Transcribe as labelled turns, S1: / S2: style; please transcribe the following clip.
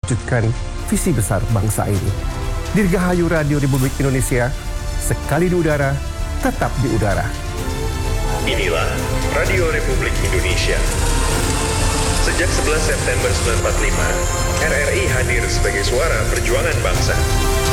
S1: mewujudkan visi besar bangsa ini. Dirgahayu Radio Republik Indonesia, sekali di udara, tetap di udara.
S2: Inilah Radio Republik Indonesia. Sejak 11 September 1945, RRI hadir sebagai suara perjuangan bangsa.